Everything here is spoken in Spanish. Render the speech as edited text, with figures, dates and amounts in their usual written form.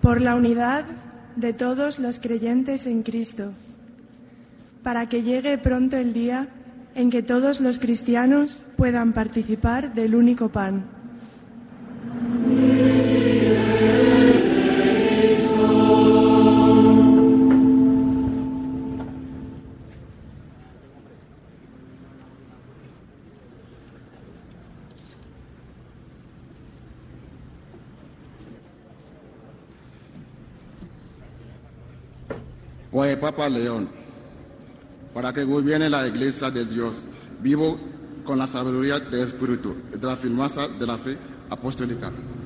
por la unidad de todos los creyentes en Cristo, para que llegue pronto el día en que todos los cristianos puedan participar del único pan. Por el Papa León, para que gobierne la Iglesia de Dios vivo con la sabiduría del Espíritu y de la firmeza de la fe apostólica.